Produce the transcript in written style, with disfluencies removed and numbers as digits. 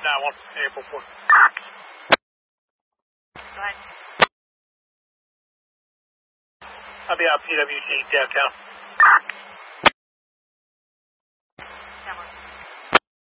9-1, April 4. Go ahead. I'll be out PWC downtown.